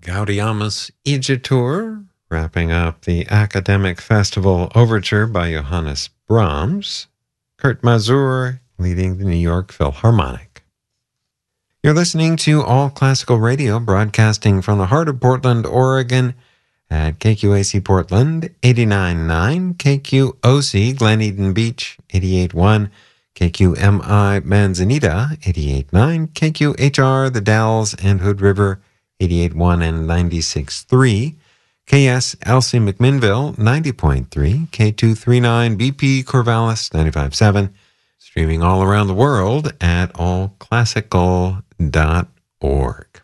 Gaudiamus Igitur, wrapping up the Academic Festival Overture by Johannes Brahms. Kurt Masur leading the New York Philharmonic. You're listening to All Classical Radio, broadcasting from the heart of Portland, Oregon, at KQAC Portland, 89.9, KQOC Glen Eden Beach, 88.1, KQMI Manzanita, 88.9, KQHR The Dalles and Hood River, 88.1 and 96.3, KSLC McMinnville, 90.3, K239 BP Corvallis, 95.7, streaming all around the world at allclassical.org.